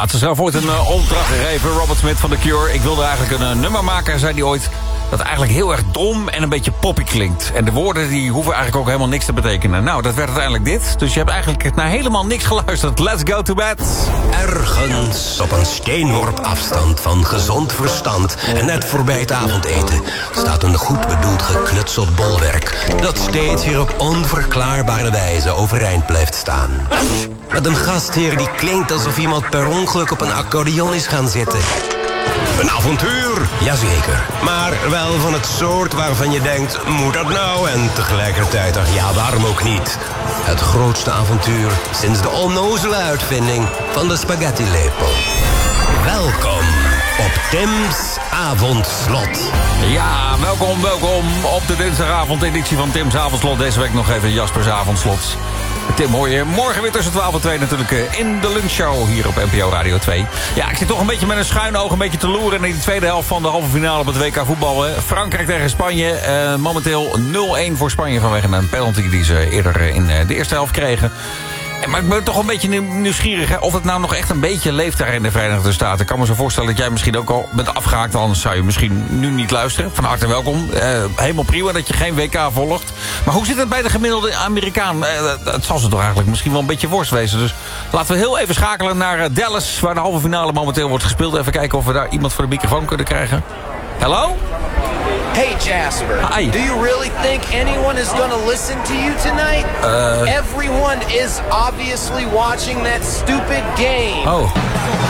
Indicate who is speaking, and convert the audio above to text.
Speaker 1: Had ze zelf ooit een opdracht gegeven, Robert Smith van The Cure. Ik wilde eigenlijk een nummer maken, zei hij ooit, dat eigenlijk heel erg dom en een beetje poppy klinkt. En de woorden die hoeven eigenlijk ook helemaal niks te betekenen. Nou, dat werd uiteindelijk dit. Dus je hebt eigenlijk naar helemaal niks geluisterd. Let's go to bed.
Speaker 2: Ergens op een steenworp afstand van gezond verstand en net voorbij het avondeten staat een goed bedoeld geknutseld bolwerk dat steeds weer op onverklaarbare wijze overeind blijft staan. Met een gastheer die klinkt alsof iemand per ongeluk op een accordeon is gaan zitten. Een avontuur, jazeker. Maar wel van het soort waarvan je denkt, moet dat nou? En tegelijkertijd, ach ja, waarom ook niet? Het grootste avontuur sinds de onnozele uitvinding van de spaghetti-lepel. Welkom op Tim's Avondslot.
Speaker 1: Ja, welkom op de dinsdagavond-editie van Tim's Avondslot. Deze week nog even Jaspers Avondslot. Tim hoor je morgen weer tussen 12 en 2 natuurlijk in de lunchshow hier op NPO Radio 2. Ja, ik zit toch een beetje met een schuin oog een beetje te loeren in die tweede helft van de halve finale op het WK voetbal. Frankrijk tegen Spanje. Momenteel 0-1 voor Spanje vanwege een penalty die ze eerder in de eerste helft kregen. Maar ik ben toch een beetje nieuwsgierig hè, of het nou nog echt een beetje leeft daar in de Verenigde Staten. Ik kan me zo voorstellen dat jij misschien ook al bent afgehaakt. Anders zou je misschien nu niet luisteren. Van harte welkom. Helemaal prima dat je geen WK volgt. Maar hoe zit het bij de gemiddelde Amerikaan? Het zal ze toch eigenlijk misschien wel een beetje worst wezen. Dus laten we heel even schakelen naar Dallas, waar de halve finale momenteel wordt gespeeld. Even kijken of we daar iemand voor de microfoon kunnen krijgen. Hallo?
Speaker 3: Hey Jasper,
Speaker 1: Hi.
Speaker 3: Do you really think anyone is going to listen to you tonight? Everyone is obviously watching that stupid game.
Speaker 1: Oh.